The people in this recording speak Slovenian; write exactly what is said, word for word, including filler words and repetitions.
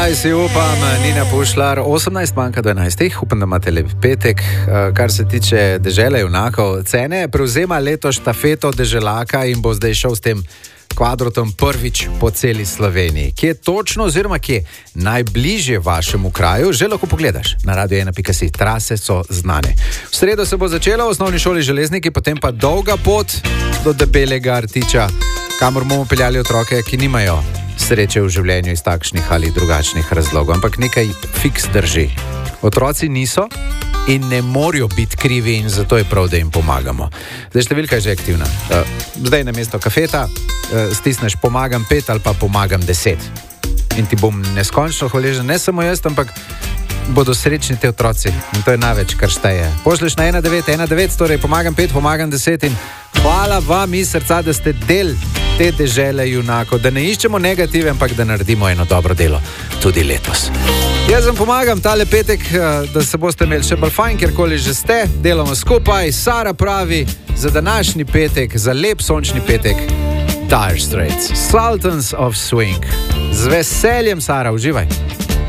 Aj si upam, Nina Pušlar, osemnajst manjka do enajstih, upam, da imate lep petek. Kar se tiče dežele junakov, Cene prevzema leto štafeto deželaka in bo zdaj šel s tem kvadrotom prvič po celi Sloveniji. Kje točno oziroma kje najbližje vašemu kraju, že lahko pogledaš na radio ena pika si. Trase so znane. V sredo se bo začelo v osnovni šoli Železniki, potem pa dolga pot do debelega Rtiča, kamor bomo peljali otroke, ki nimajo sreče v življenju iz takšnih ali drugačnih razlogov. Ampak nekaj fiks drži. Otroci niso in ne morajo biti krivi in zato je prav, da jim pomagamo. Zdaj, številka je že aktivna. Zdaj na mesto kafeta stisneš pomagam pet ali pa pomagam deset. In ti bom neskončno hvaležen, ne samo jaz, ampak bodo srečni te otroci. In to je največ, kar šteje. Pošleš na ena devet ena devet, torej pomagam pet, pomagam deset in hvala vam iz srca, da ste del te dežele junakov, da ne iščemo negative, ampak da naredimo eno dobro delo tudi letos. Jaz vam pomagam tale petek, da se boste imeli še bolj fajn, kjerkoli že ste, delamo skupaj. Sara pravi za današnji petek, za lep sončni petek, Dire Straits, Sultans of Swing. Z veseljem, Sara, uživaj.